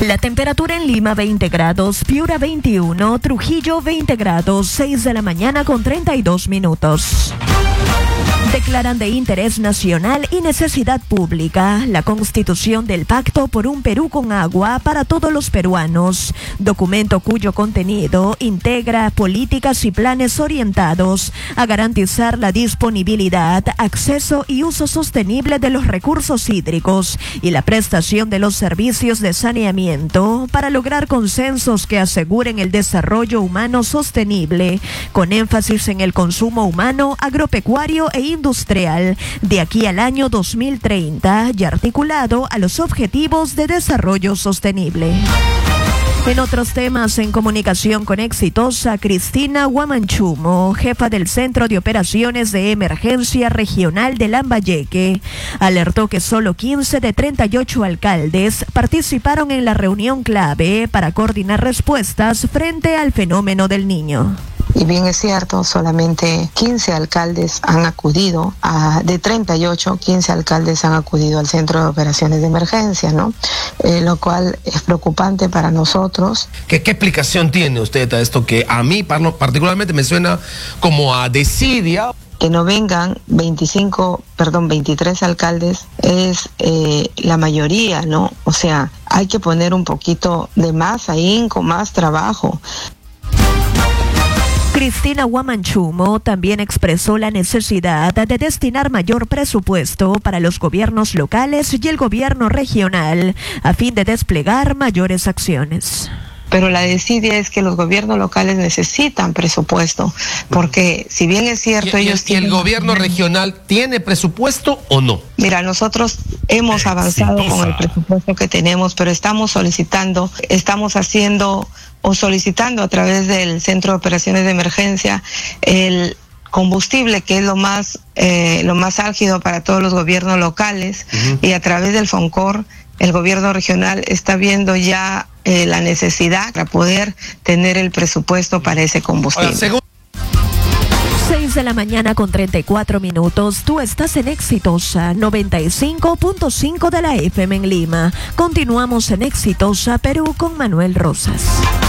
La temperatura en Lima 20 grados, Piura 21, Trujillo 20 grados, 6 de la mañana con 32 minutos. Declaran de interés nacional y necesidad pública la constitución del Pacto por un Perú con agua para todos los peruanos, documento cuyo contenido integra políticas y planes orientados a garantizar la disponibilidad, acceso y uso sostenible de los recursos hídricos y la prestación de los servicios de saneamiento para lograr consensos que aseguren el desarrollo humano sostenible, con énfasis en el consumo humano, agropecuario e industrial de aquí al año 2030 y articulado a los objetivos de desarrollo sostenible. En otros temas, en comunicación con Exitosa, Cristina Huamanchumo, jefa del Centro de Operaciones de Emergencia Regional de Lambayeque, alertó que solo 15 de 38 alcaldes participaron en la reunión clave para coordinar respuestas frente al fenómeno del Niño. Y bien es cierto, solamente 15 alcaldes han acudido, de 38, 15 alcaldes han acudido al Centro de Operaciones de Emergencia, ¿no? Lo cual es preocupante para nosotros. ¿Qué explicación tiene usted a esto que a mí particularmente me suena como a desidia? Que no vengan 23 alcaldes es la mayoría, ¿no? O sea, hay que poner un poquito de más ahínco, más trabajo. Cristina Huamanchumo también expresó la necesidad de destinar mayor presupuesto para los gobiernos locales y el gobierno regional a fin de desplegar mayores acciones. Pero la desidia es que los gobiernos locales necesitan presupuesto, porque si bien es cierto ellos tienen... ¿Y el gobierno regional tiene presupuesto o no? Mira, nosotros hemos avanzado con el presupuesto que tenemos, pero estamos solicitando a través del Centro de Operaciones de Emergencia el combustible, que es lo más álgido para todos los gobiernos locales, y a través del FONCOR el gobierno regional está viendo ya la necesidad para poder tener el presupuesto para ese combustible. 6 de la mañana con 34 minutos. Tú estás en Exitosa 95.5 de la FM en Lima. Continuamos en Exitosa Perú con Manuel Rosas.